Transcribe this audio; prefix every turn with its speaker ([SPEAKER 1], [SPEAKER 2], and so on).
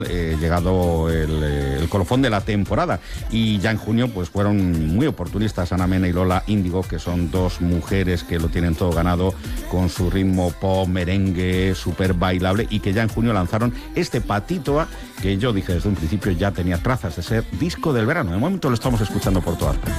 [SPEAKER 1] llegado el colofón de la temporada, y ya en junio pues fueron muy oportunistas Ana Mena y Lola Índigo, que son dos mujeres que lo tienen todo ganado con su ritmo pop, merengue, súper bailable, y que ya en junio lanzaron este Patitoa, que yo dije desde un principio ya tenía trazas de ser disco del verano. De momento lo estamos escuchando por todas partes.